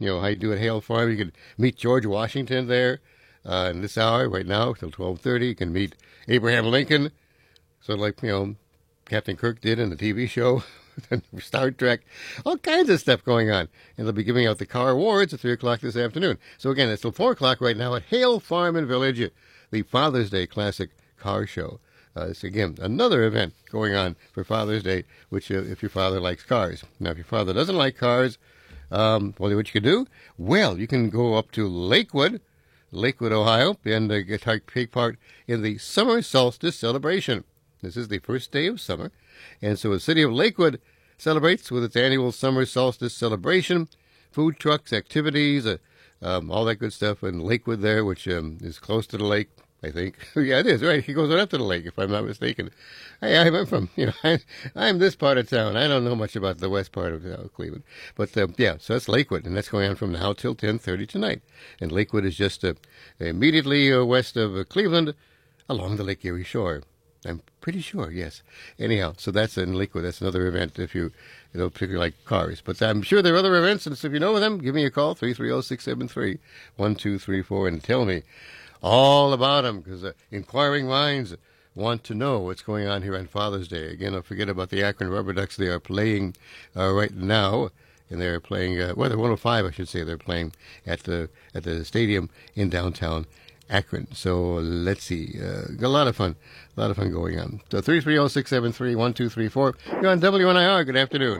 how you do at Hale Farm. You can meet George Washington there in this hour right now till 12:30. You can meet Abraham Lincoln, sort of like Captain Kirk did in the TV show, Star Trek, all kinds of stuff going on. And they'll be giving out the car awards at 3 o'clock this afternoon. So again, it's till 4 o'clock right now at Hale Farm and Village, the Father's Day Classic Car Show. It's, again, another event going on for Father's Day, which if your father likes cars. Now, if your father doesn't like cars, what you can do? Well, you can go up to Lakewood, Ohio, and take part in the Summer Solstice Celebration. This is the first day of summer, and so the city of Lakewood celebrates with its annual Summer Solstice Celebration, food trucks, activities, all that good stuff in Lakewood there, which is close to the lake. I think. Yeah, it is, right. He goes right up to the lake, if I'm not mistaken. I'm from, I'm this part of town. I don't know much about the west part of Cleveland. But, so that's Lakewood, and that's going on from now till 10:30 tonight. And Lakewood is just immediately west of Cleveland along the Lake Erie shore. I'm pretty sure, yes. Anyhow, so that's in Lakewood. That's another event if you particularly like cars. But I'm sure there are other events, and so if you know of them, give me a call, 330-673-1234, and tell me all about them, because inquiring minds want to know what's going on here on Father's Day. Again, don't forget about the Akron Rubber Ducks. They are playing right now, and they're playing, they're 105, I should say. They're playing at the stadium in downtown Akron. So let's see. Got a lot of fun going on. So 330-673-1234. You're on WNIR. Good afternoon.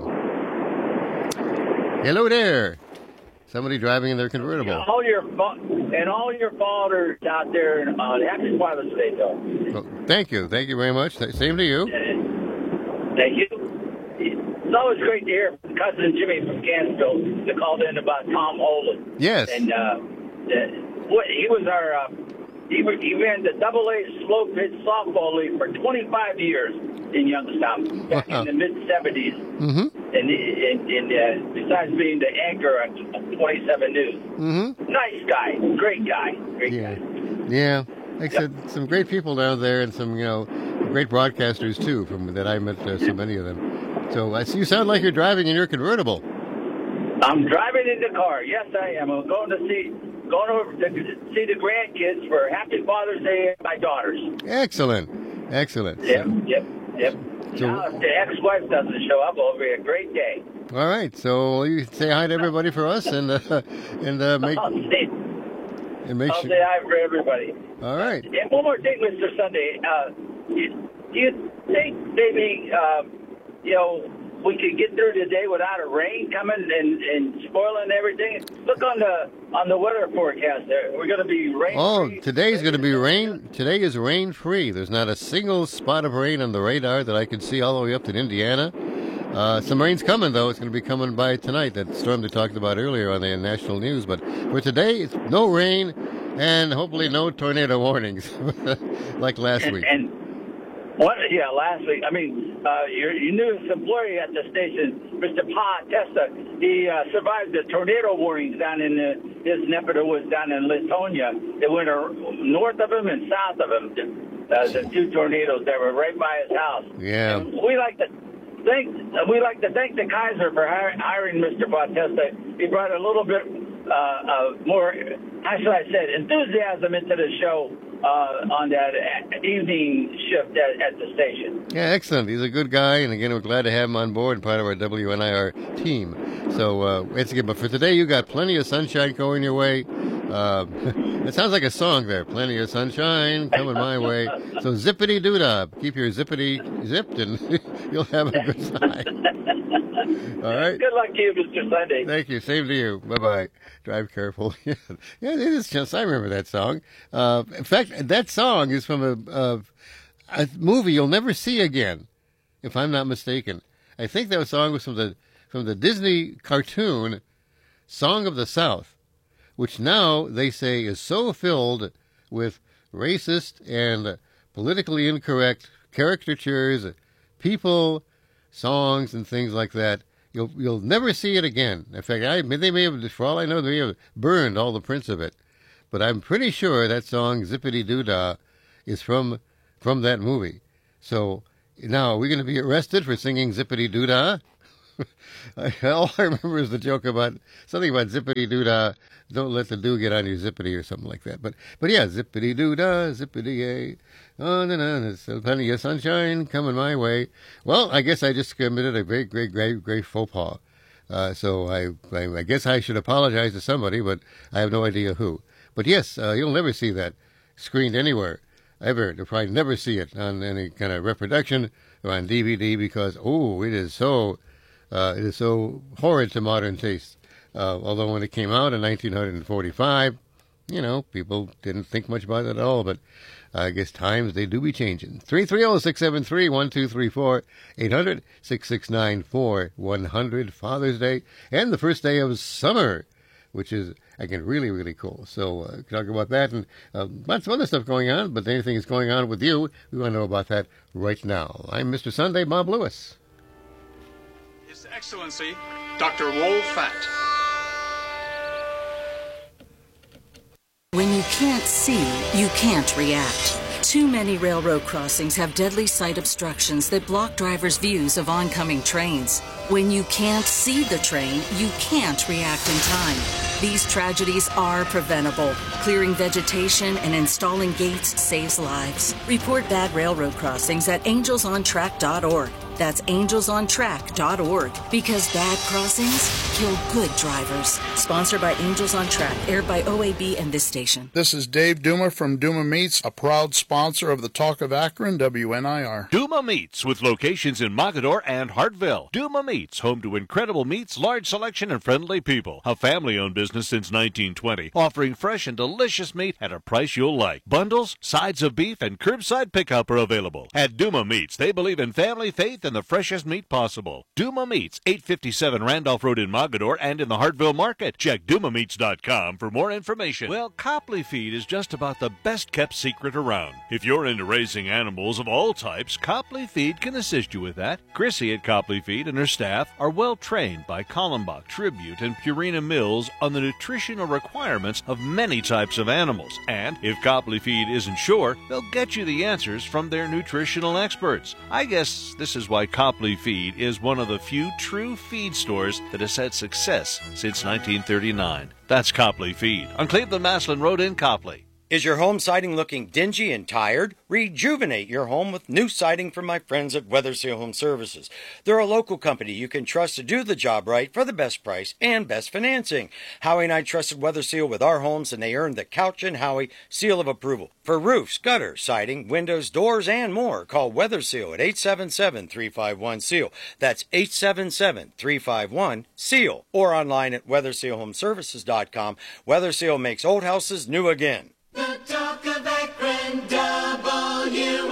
Hello there. Somebody driving in their convertible. All your fathers out there, happy Father's Day, though. Well, thank you very much. Same to you. Thank you. It's always great to hear from cousin Jimmy from Kansville that called in about Tom Holland. Yes. And he was our he ran the AA slow pitch softball league for 25 years in Youngstown back in the mid-70s. Mm-hmm. And besides being the anchor on 27 News. Mm-hmm. Nice guy. Great guy. Guy. Yeah. Like I said, some great people down there and some, great broadcasters, too, that I met so many of them. So I see you sound like you're driving in your convertible. I'm driving in the car. Yes, I am. I'm going over to see the grandkids for Happy Father's Day and my daughters. Excellent. Yep. So, now, if the ex-wife doesn't show up, it'll be a great day. All right. So you say hi to everybody for us and make I'll say hi for everybody. All right. And one more thing, Mr. Sunday. Do you think maybe we could get through today without a rain coming and spoiling everything? Look on the weather forecast there. We're going to be rain-free. Oh, today's going to be rain. Today is rain-free. There's not a single spot of rain on the radar that I can see all the way up to Indiana. Some rain's coming, though. It's going to be coming by tonight, that storm they talked about earlier on the national news. But for today, it's no rain and hopefully no tornado warnings like last week. Last week. I mean, your newest employee at the station, Mr. Pa Testa, he survived the tornado warnings down in his neck of the woods down in Latonia. They went north of him and south of him. The two tornadoes that were right by his house. Yeah. And we like to thank the Kaiser for hiring Mr. Pa Testa. He brought a little bit more, how should I say it, enthusiasm into the show on that evening shift at the station. Yeah, excellent. He's a good guy, and again, we're glad to have him on board and part of our WNIR team. So, but for today, you got plenty of sunshine going your way. It sounds like a song there. Plenty of sunshine coming my way. So zippity-doo-dah. Keep your zippity zipped, and you'll have a good time. All right. Good luck to you, Mr. Sunday. Thank you. Same to you. Bye-bye. Drive careful. Yeah, it is just, I remember that song. In fact, that song is from a movie you'll never see again, if I'm not mistaken. I think that song was from the Disney cartoon Song of the South, which now they say is so filled with racist and politically incorrect caricatures, people, songs, and things like that. You'll never see it again. In fact, they may have, for all I know, they may have burned all the prints of it. But I'm pretty sure that song, Zippity Doo Dah, is from that movie. So now, are we going to be arrested for singing Zippity Doo Dah? All I remember is the joke about something about zippity doo dah. Don't let the dew get on your zippity or something like that. But yeah, zippity doo dah, zippity yay. Oh, no, no, there's plenty of sunshine coming my way. Well, I guess I just committed a great faux pas. So I guess I should apologize to somebody, but I have no idea who. But yes, you'll never see that screened anywhere, ever. You'll probably never see it on any kind of reproduction or on DVD because, it is so horrid to modern taste. Although when it came out in 1945, people didn't think much about it at all, but I guess times, they do be changing. 330-673-1234, 800-669-4100, Father's Day, and the first day of summer, which is, again, really, really cool. So talk about that and lots of other stuff going on, but anything that's going on with you, we want to know about that right now. I'm Mr. Sunday, Bob Lewis. His Excellency, Dr. Lowell Fatt. When you can't see, you can't react. Too many railroad crossings have deadly sight obstructions that block drivers' views of oncoming trains. When you can't see the train, you can't react in time. These tragedies are preventable. Clearing vegetation and installing gates saves lives. Report bad railroad crossings at angelsontrack.org. That's angelsontrack.org. Because bad crossings kill good drivers. Sponsored by Angels on Track, aired by OAB and this station. This is Dave Duma from Duma Meats, a proud sponsor of the Talk of Akron, WNIR. Duma Meats, with locations in Mogadore and Hartville. Duma Meats, home to incredible meats, large selection, and friendly people. A family-owned business since 1920, offering fresh and delicious meat at a price you'll like. Bundles, sides of beef, and curbside pickup are available. At Duma Meats, they believe in family, faith, and the freshest meat possible. Duma Meats, 857 Randolph Road in Mogadore and in the Hartville Market. Check DumaMeats.com for more information. Well, Copley Feed is just about the best-kept secret around. If you're into raising animals of all types, Copley Feed can assist you with that. Chrissy at Copley Feed and her staff are well-trained by Kallenbach, Tribute, and Purina Mills on the nutritional requirements of many types of animals. And if Copley Feed isn't sure, they'll get you the answers from their nutritional experts. I guess this is why Copley Feed is one of the few true feed stores that has had success since 1939. That's Copley Feed on Cleveland-Maslin Road in Copley. Is your home siding looking dingy and tired? Rejuvenate your home with new siding from my friends at Weatherseal Home Services. They're a local company you can trust to do the job right for the best price and best financing. Howie and I trusted Weatherseal with our homes, and they earned the Couch and Howie seal of approval. For roofs, gutters, siding, windows, doors, and more, call Weatherseal at 877-351-SEAL. That's 877-351-SEAL. Or online at WeathersealHomeservices.com. Weatherseal makes old houses new again. The Talk of Akron, WNIR.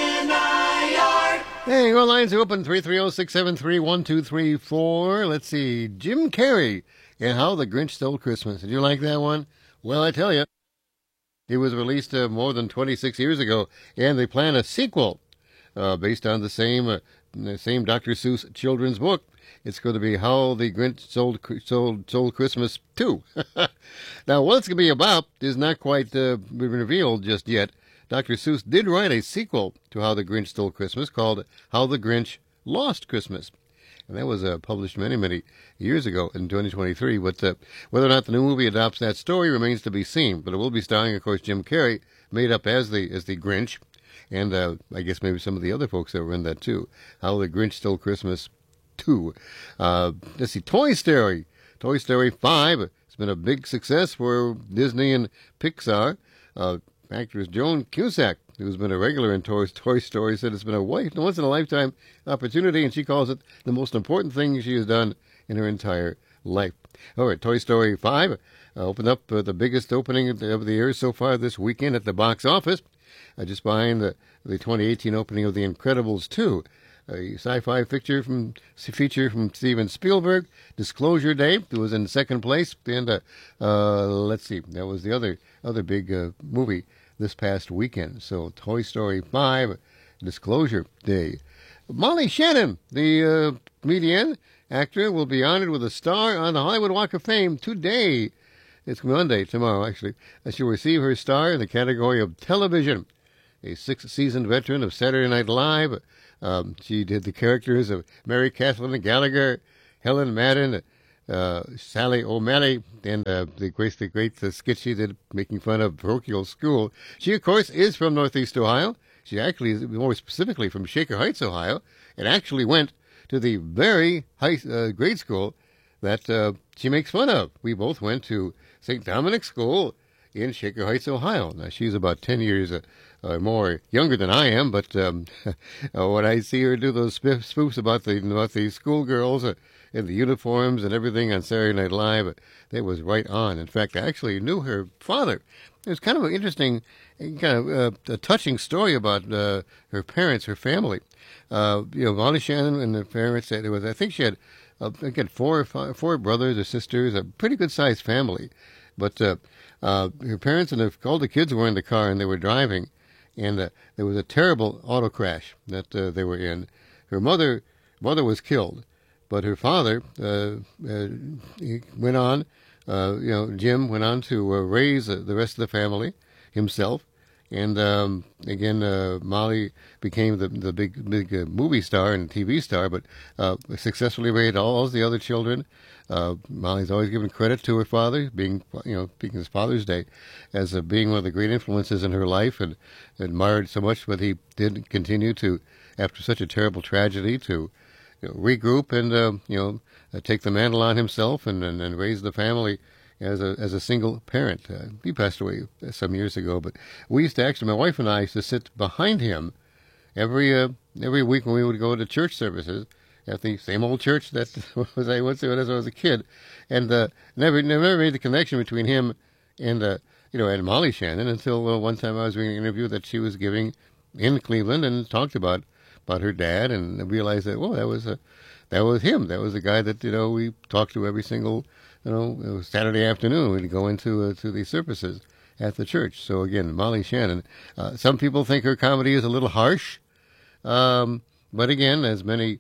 Hey, our lines are open, 330-673-1234. Let's see, Jim Carrey and How the Grinch Stole Christmas. Did you like that one? Well, I tell you, it was released more than 26 years ago, and they plan a sequel based on the same Dr. Seuss children's book. It's going to be How the Grinch Sold Christmas 2. Now, what it's going to be about is not quite been revealed just yet. Dr. Seuss did write a sequel to How the Grinch Stole Christmas called How the Grinch Lost Christmas. And that was published many years ago in 2023. But whether or not the new movie adopts that story remains to be seen. But it will be starring, of course, Jim Carrey, made up as the Grinch. And I guess maybe some of the other folks that were in that, too. How the Grinch Stole Christmas 2. Let's see, Toy Story 5. It's been a big success for Disney and Pixar. Actress Joan Cusack, who's been a regular in Toy Story, said it's been a once-in-a-lifetime opportunity, and she calls it the most important thing she has done in her entire life. All right, Toy Story 5 opened up the biggest opening of the year so far this weekend at the box office, just behind the 2018 opening of The Incredibles 2. A sci-fi feature from Steven Spielberg. Disclosure Day, it was in second place. And let's see, that was the other big movie this past weekend. So Toy Story 5, Disclosure Day. Molly Shannon, the comedian, actor, will be honored with a star on the Hollywood Walk of Fame today. It's Monday, tomorrow actually. She'll receive her star in the category of television. A 6-seasoned veteran of Saturday Night Live. She did the characters of Mary Kathleen Gallagher, Helen Madden, Sally O'Malley, and the great skit she did making fun of parochial school. She, of course, is from Northeast Ohio. She actually is more specifically from Shaker Heights, Ohio, and actually went to the very high grade school that she makes fun of. We both went to St. Dominic's School in Shaker Heights, Ohio. Now, she's about 10 years more younger than I am, but when I see her do those spoofs about the schoolgirls in the uniforms and everything on Saturday Night Live, it was right on. In fact, I actually knew her father. It was kind of an interesting, a touching story about her parents, her family. Molly Shannon and her parents, I think she had, again, four brothers or sisters, a pretty good-sized family. But her parents and all the kids were in the car and they were driving, and there was a terrible auto crash that they were in. Her mother was killed, but her father he went on. Jim went on to raise the rest of the family himself, and again, Molly became the big movie star and TV star, but successfully raised all the other children. Molly's always given credit to her father, being his Father's Day, as being one of the great influences in her life, and admired so much what he did continue to, after such a terrible tragedy, to regroup and take the mantle on himself and raise the family as a single parent. He passed away some years ago, but we used to actually, my wife and I used to sit behind him every week when we would go to church services at the same old church that I went to as I was a kid, and never made the connection between him and and Molly Shannon until one time I was doing an interview that she was giving in Cleveland and talked about her dad, and I realized that that was him. That was the guy that we talked to every single Saturday afternoon. We'd go into to these services at the church. So again, Molly Shannon. Some people think her comedy is a little harsh, but again, as many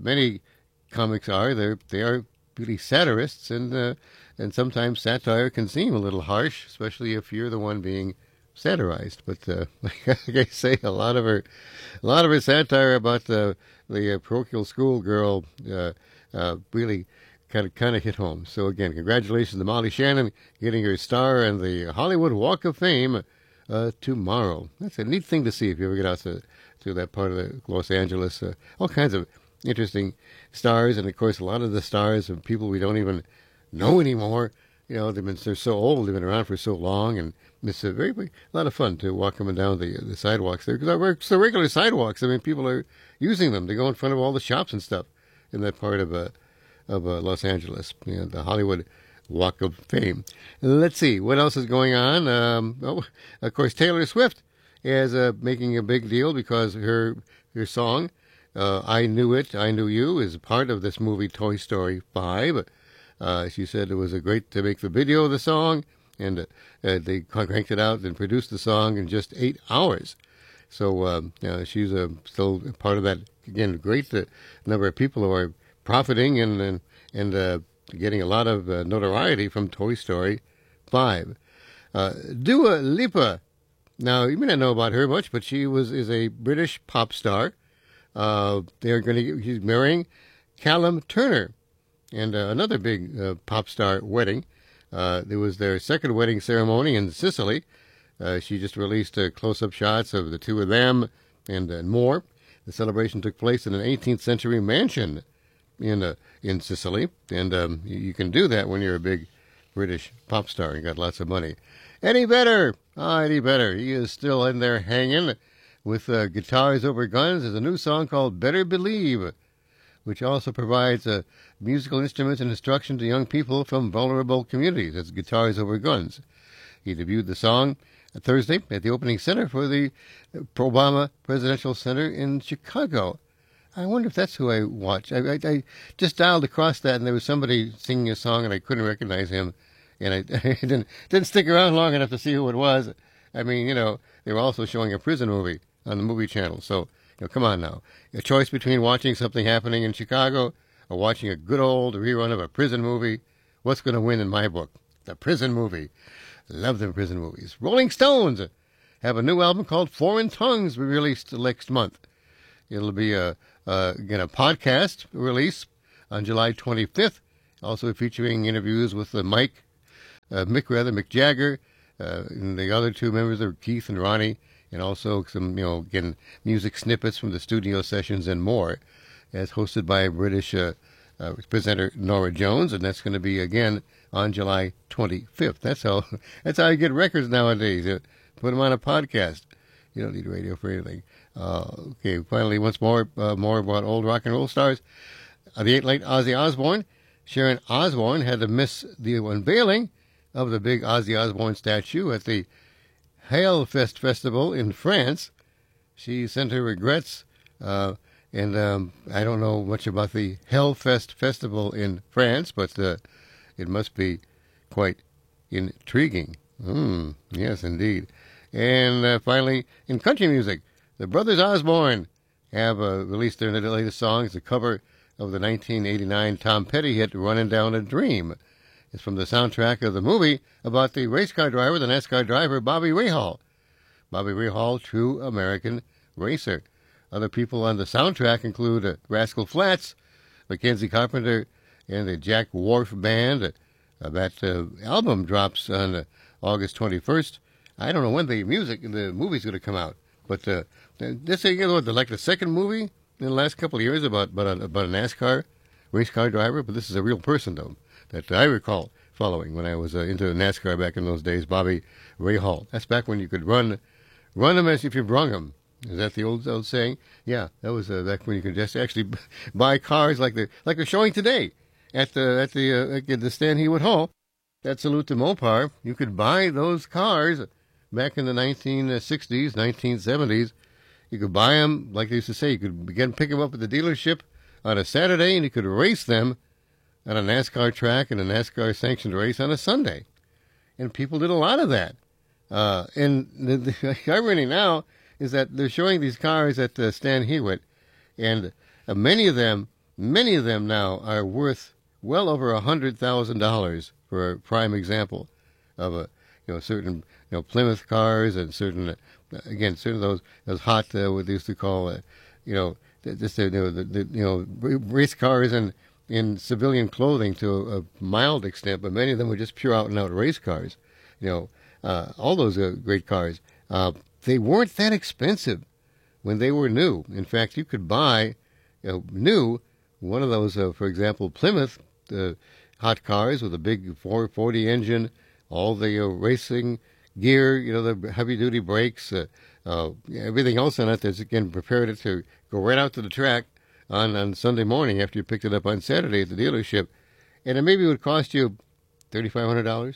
comics are, they are really satirists, and sometimes satire can seem a little harsh, especially if you're the one being satirized. But like I say, a lot of her satire about the parochial school girl really kind of hit home. So again, congratulations to Molly Shannon getting her star on the Hollywood Walk of Fame tomorrow. That's a neat thing to see if you ever get out to that part of Los Angeles. All kinds of interesting stars, and of course a lot of the stars are people we don't even know anymore. They're so old, they've been around for so long, and it's a lot of fun to walk them down the sidewalks there, because it's the regular sidewalks. I mean, people are using them to go in front of all the shops and stuff in that part of Los Angeles, the Hollywood Walk of Fame. Let's see what else is going on. Of course, Taylor Swift is making a big deal because her song "I Knew It, I Knew You" is part of this movie Toy Story 5. She said it was great to make the video of the song, and they cranked it out and produced the song in just 8 hours. So she's still part of that. Again, great number of people who are profiting and getting a lot of notoriety from Toy Story 5. Dua Lipa. Now, you may not know about her much, but she is a British pop star. She's marrying Callum Turner, and another big pop star wedding. It was their second wedding ceremony in Sicily. She just released close-up shots of the two of them and more. The celebration took place in an 18th century mansion in Sicily, and you can do that when you're a big British pop star and got lots of money. Eddie Vedder, he is still in there hanging with Guitars Over Guns. There's a new song called "Better Believe," which also provides musical instruments and instruction to young people from vulnerable communities. That's Guitars Over Guns. He debuted the song Thursday at the opening center for the Obama Presidential Center in Chicago. I wonder if that's who I watched. I just dialed across that, and there was somebody singing a song, and I couldn't recognize him, and I didn't stick around long enough to see who it was. I mean, they were also showing a prison movie on the movie channel, so come on now. A choice between watching something happening in Chicago or watching a good old rerun of a prison movie. What's going to win in my book? The prison movie. Love them prison movies. Rolling Stones have a new album called Foreign Tongues released next month. It'll be again a podcast release on July 25th, also featuring interviews with Mick Jagger, and the other two members are Keith and Ronnie, and also some, again, music snippets from the studio sessions and more, as hosted by British presenter Nora Jones, and that's going to be again on July 25th. That's how you get records nowadays. Put them on a podcast. You don't need radio for anything. Okay, finally, once more about old rock and roll stars. The late Ozzy Osbourne. Sharon Osbourne had to miss the unveiling of the big Ozzy Osbourne statue at the Hellfest Festival in France. She sent her regrets, and I don't know much about the Hellfest Festival in France, but it must be quite intriguing. Yes, indeed. And finally, in country music, the Brothers Osborne have released their latest songs, the cover of the 1989 Tom Petty hit Running Down a Dream. It's from the soundtrack of the movie about the race car driver, the NASCAR driver, Bobby Rahal. Bobby Rahal, true American racer. Other people on the soundtrack include Rascal Flatts, Mackenzie Carpenter, and the Jack Wharf Band. That album drops on August 21st. I don't know when the movie's going to come out, but this is like the second movie in the last couple of years about a NASCAR race car driver, but this is a real person, though, that I recall following when I was into NASCAR back in those days, Bobby Rahal. That's back when you could run them as if you brung them. Is that the old saying? Yeah, that was back when you could just actually buy cars like they're showing today at the Stan Hewitt Hall. That salute to Mopar. You could buy those cars back in the 1960s, 1970s. You could buy them, like they used to say, you could pick them up at the dealership on a Saturday, and you could race them on a NASCAR track in a NASCAR-sanctioned race on a Sunday. And people did a lot of that. And the irony now is that they're showing these cars at Stan Hewitt, and many of them now are worth well over $100,000 for a prime example of certain Plymouth cars and certain of those hot what they used to call race cars in civilian clothing to a mild extent, but many of them were just pure out and out race cars. All those great cars. They weren't that expensive when they were new. In fact, you could buy new one of those, for example, Plymouth hot cars with a big 440 engine, all the racing gear, the heavy-duty brakes, everything else on it that's, again, prepared it to go right out to the track on Sunday morning after you picked it up on Saturday at the dealership. And it maybe would cost you $3,500.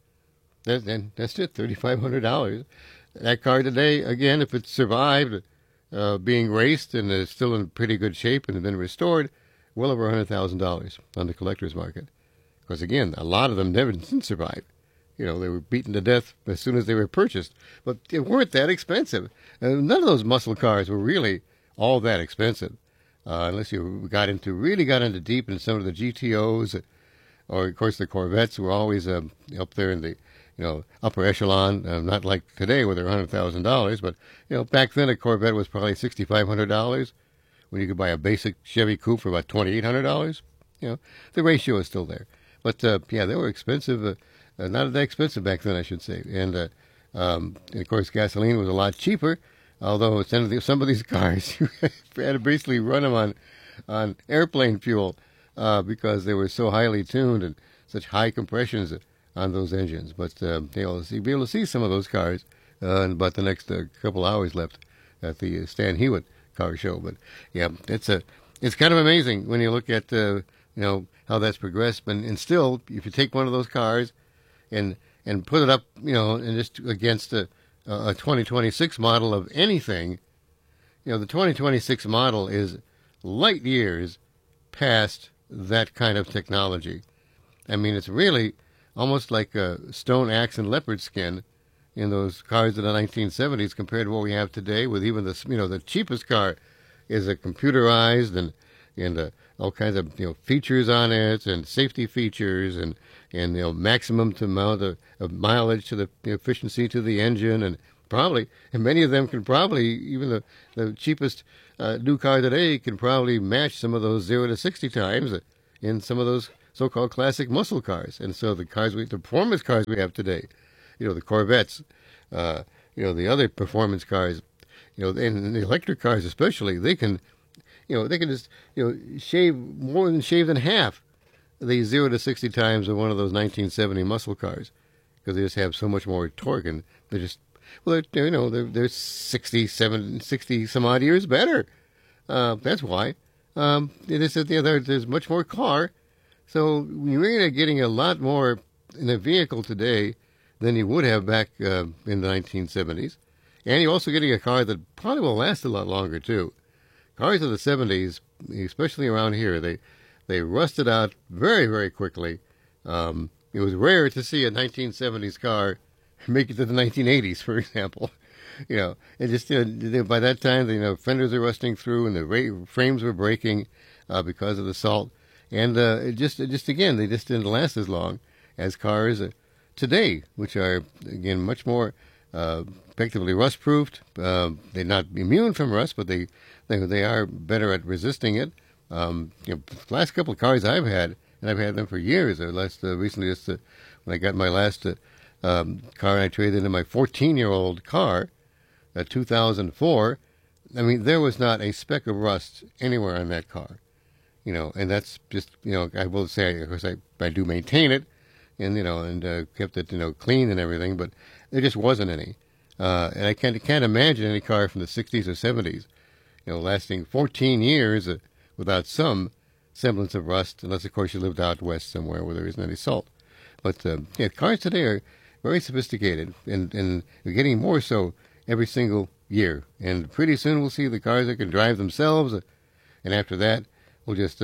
That's it, $3,500. That car today, again, if it survived being raced and is still in pretty good shape and has been restored, well over $100,000 on the collector's market. Because, again, a lot of them never didn't survive. They were beaten to death as soon as they were purchased. But they weren't that expensive. None of those muscle cars were really all that expensive, unless you really got into deep in some of the GTOs, or, of course, the Corvettes were always up there in the upper echelon, not like today where they're $100,000, but, back then a Corvette was probably $6,500 when you could buy a basic Chevy Coupe for about $2,800. The ratio is still there. But, they were expensive, not that expensive back then, I should say. And of course, gasoline was a lot cheaper, although some of these cars, you had to basically run them on airplane fuel because they were so highly tuned and such high compressions on those engines. But you'll be able to see some of those cars in about the next couple hours left at the Stan Hewitt car show. But yeah, it's kind of amazing when you look at how that's progressed. And still, if you take one of those cars and put it up, and just against a 2026 model of anything, the 2026 model is light years past that kind of technology. I mean, it's really almost like a stone axe and leopard skin in those cars of the 1970s compared to what we have today, with even the cheapest car is a computerized and all kinds of features on it, and safety features, and maximum amount of mileage to the efficiency to the engine, and many of them can probably, even the cheapest new car today can probably match some of those 0 to 60 times in some of those so-called classic muscle cars. And so the performance cars we have today, the Corvettes, the other performance cars, and the electric cars especially, they can just, shave than half the 0 to 60 times of one of those 1970 muscle cars, because they just have so much more torque, and they're just, they're 60 some odd years better. That's why. There's much more car. So you're getting a lot more in a vehicle today than you would have back in the 1970s. And you're also getting a car that probably will last a lot longer, too. Cars of the 70s, especially around here, they rusted out very, very quickly. It was rare to see a 1970s car make it to the 1980s, for example. And just by that time, fenders are rusting through and the frames were breaking because of the salt. And they just didn't last as long as cars today, which are, again, much more effectively rust-proofed. They're not immune from rust, but they are better at resisting it. The last couple of cars I've had, and I've had them for years. Recently, when I got my last car, I traded in my 14-year-old car, a 2004. I mean, there was not a speck of rust anywhere on that car. And that's just, I will say, of course, I do maintain it, and kept it, clean and everything, but there just wasn't any. And I can't imagine any car from the 60s or 70s, lasting 14 years without some semblance of rust, unless, of course, you lived out west somewhere where there isn't any salt. But, cars today are very sophisticated, and they're getting more so every single year. And pretty soon we'll see the cars that can drive themselves, and after that, we just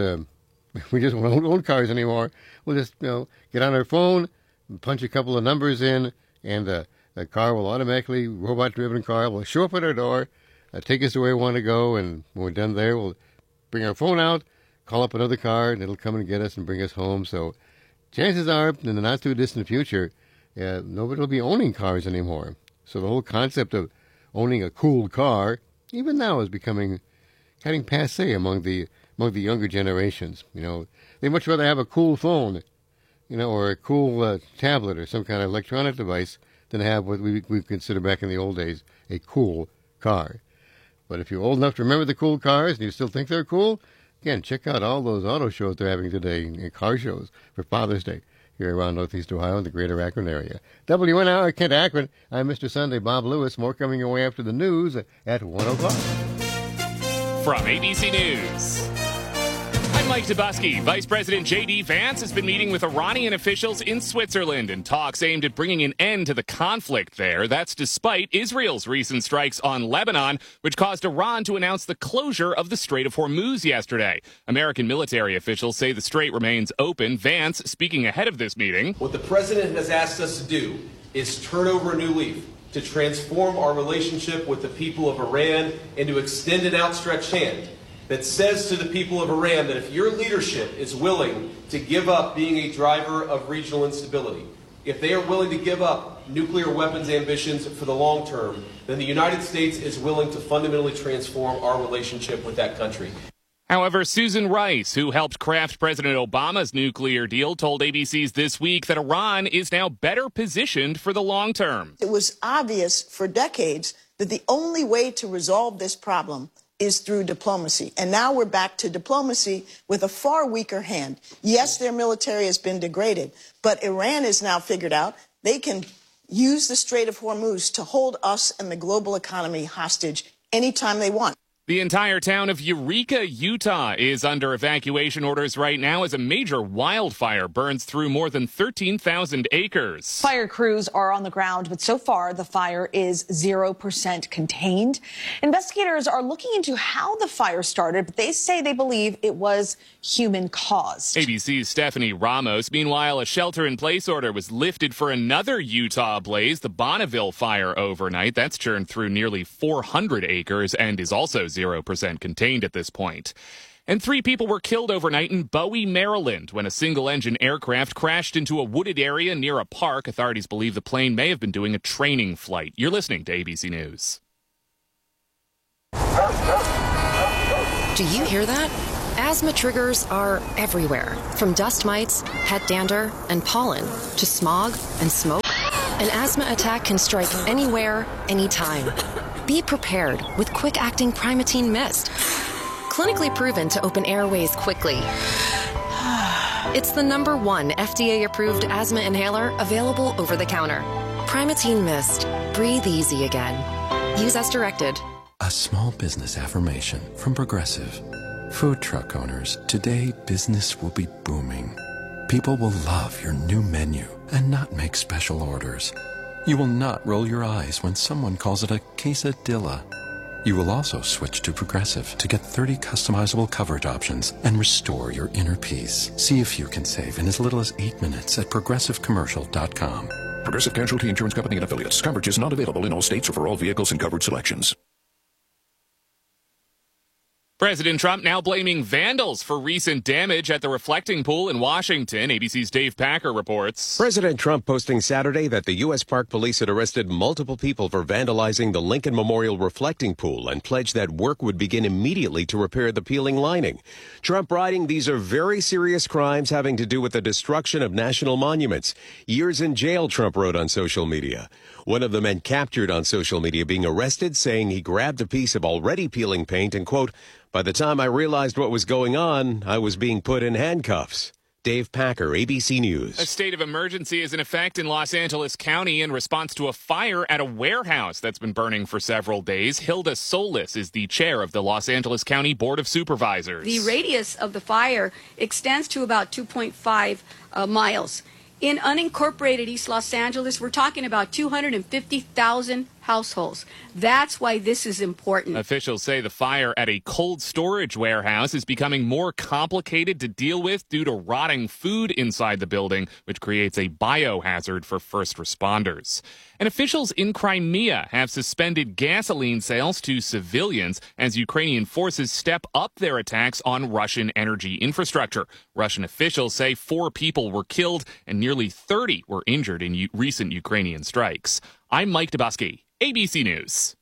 won't own cars anymore. We'll just, get on our phone, punch a couple of numbers in, and the car will automatically, robot-driven car, will show up at our door, take us to where we want to go, and when we're done there, we'll bring our phone out, call up another car, and it'll come and get us and bring us home. So chances are, in the not-too-distant future, nobody will be owning cars anymore. So the whole concept of owning a cool car, even now, is getting passé among the younger generations. They much rather have a cool phone, or a cool tablet or some kind of electronic device than have what we consider back in the old days a cool car. But if you're old enough to remember the cool cars and you still think they're cool, again, check out all those auto shows they're having today, car shows for Father's Day here around Northeast Ohio and the greater Akron area. WNIR Kent Akron. I'm Mr. Sunday Bob Lewis. More coming your way after the news at 1 o'clock. From ABC News, I'm Mike Tobuski. Vice President J.D. Vance has been meeting with Iranian officials in Switzerland in talks aimed at bringing an end to the conflict there. That's despite Israel's recent strikes on Lebanon, which caused Iran to announce the closure of the Strait of Hormuz yesterday. American military officials say the strait remains open. Vance, speaking ahead of this meeting. What the president has asked us to do is turn over a new leaf, to transform our relationship with the people of Iran and to extend an outstretched hand that says to the people of Iran that if your leadership is willing to give up being a driver of regional instability, if they are willing to give up nuclear weapons ambitions for the long term, then the United States is willing to fundamentally transform our relationship with that country. However, Susan Rice, who helped craft President Obama's nuclear deal, told ABC's This Week that Iran is now better positioned for the long term. It was obvious for decades that the only way to resolve this problem is through diplomacy. And now we're back to diplomacy with a far weaker hand. Yes, their military has been degraded, but Iran has now figured out they can use the Strait of Hormuz to hold us and the global economy hostage anytime they want. The entire town of Eureka, Utah is under evacuation orders right now as a major wildfire burns through more than 13,000 acres. Fire crews are on the ground, but so far the fire is 0% contained. Investigators are looking into how the fire started, but they say they believe it was human caused. ABC's Stephanie Ramos. Meanwhile, a shelter-in-place order was lifted for another Utah blaze, the Bonneville fire, overnight. That's churned through nearly 400 acres and is also 0% contained at this point. And 3 people were killed overnight in Bowie, Maryland, when a single-engine aircraft crashed into a wooded area near a park. Authorities believe the plane may have been doing a training flight. You're listening to ABC News. Do you hear that? Asthma triggers are everywhere, from dust mites, pet dander, and pollen, to smog and smoke. An asthma attack can strike anywhere, anytime. Be prepared with quick-acting Primatene Mist. Clinically proven to open airways quickly. It's the #1 FDA-approved asthma inhaler available over the counter. Primatene Mist. Breathe easy again. Use as directed. A small business affirmation from Progressive. Food truck owners, today business will be booming. People will love your new menu and not make special orders. You will not roll your eyes when someone calls it a quesadilla. You will also switch to Progressive to get 30 customizable coverage options and restore your inner peace. See if you can save in as little as 8 minutes at ProgressiveCommercial.com. Progressive Casualty Insurance Company and Affiliates. Coverage is not available in all states or for all vehicles and covered selections. President Trump now blaming vandals for recent damage at the reflecting pool in Washington. ABC's Dave Packer reports. President Trump posting Saturday that the U.S. Park Police had arrested multiple people for vandalizing the Lincoln Memorial reflecting pool and pledged that work would begin immediately to repair the peeling lining. Trump writing, "These are very serious crimes having to do with the destruction of national monuments. Years in jail," Trump wrote on social media. One of the men captured on social media being arrested, saying he grabbed a piece of already peeling paint and, quote, "By the time I realized what was going on, I was being put in handcuffs." Dave Packer, ABC News. A state of emergency is in effect in Los Angeles County in response to a fire at a warehouse that's been burning for several days. Hilda Solis is the chair of the Los Angeles County Board of Supervisors. The radius of the fire extends to about 2.5 miles. In unincorporated East Los Angeles, we're talking about 250,000 households. That's why this is important. Officials say the fire at a cold storage warehouse is becoming more complicated to deal with due to rotting food inside the building, which creates a biohazard for first responders. And officials in Crimea have suspended gasoline sales to civilians as Ukrainian forces step up their attacks on Russian energy infrastructure. Russian officials say 4 people were killed and nearly 30 were injured in recent Ukrainian strikes. I'm Mike Dubusky, ABC News.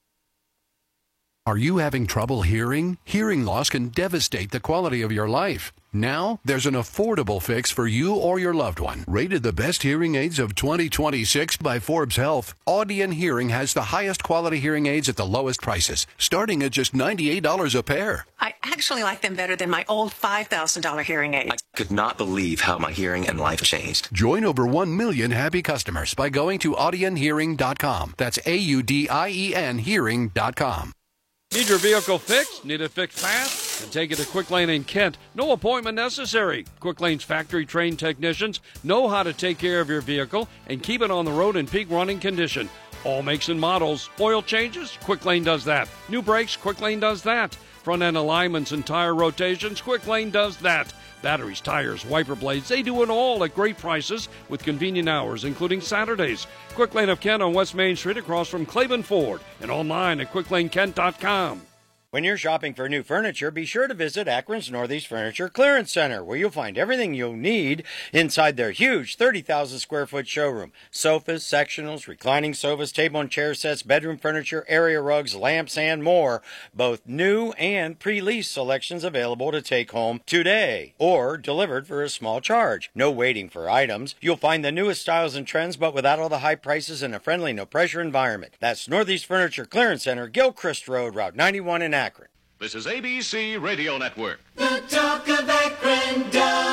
Are you having trouble hearing? Hearing loss can devastate the quality of your life. Now, there's an affordable fix for you or your loved one. Rated the best hearing aids of 2026 by Forbes Health, Audion Hearing has the highest quality hearing aids at the lowest prices, starting at just $98 a pair. I actually like them better than my old $5,000 hearing aids. I could not believe how my hearing and life changed. Join over 1 million happy customers by going to audionhearing.com. That's AUDIEN hearing.com. Need your vehicle fixed? Need it fixed fast? Then take it to Quick Lane in Kent. No appointment necessary. Quick Lane's factory-trained technicians know how to take care of your vehicle and keep it on the road in peak running condition. All makes and models. Oil changes? Quick Lane does that. New brakes? Quick Lane does that. Front-end alignments and tire rotations? Quick Lane does that. Batteries, tires, wiper blades, they do it all at great prices with convenient hours, including Saturdays. Quick Lane of Kent on West Main Street across from Claiborne Ford and online at QuickLaneKent.com. When you're shopping for new furniture, be sure to visit Akron's Northeast Furniture Clearance Center, where you'll find everything you'll need inside their huge 30,000 square foot showroom. Sofas, sectionals, reclining sofas, table and chair sets, bedroom furniture, area rugs, lamps, and more. Both new and pre-leased selections available to take home today or delivered for a small charge. No waiting for items. You'll find the newest styles and trends, but without all the high prices in a friendly, no-pressure environment. That's Northeast Furniture Clearance Center, Gilchrist Road, Route 91 in Akron. This is ABC Radio Network. The Talk of Akron,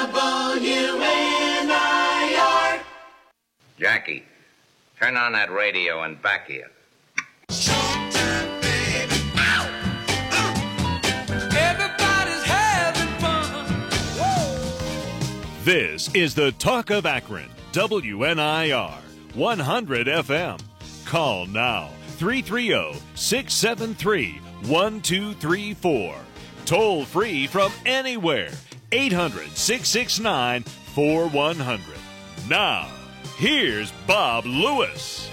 WNIR. Jackie, turn on that radio and back here. Everybody's having fun. This is the Talk of Akron, WNIR, 100 FM. Call now, 330-673-1234. Toll free from anywhere, 800-669-4100. Now, here's Bob Lewis.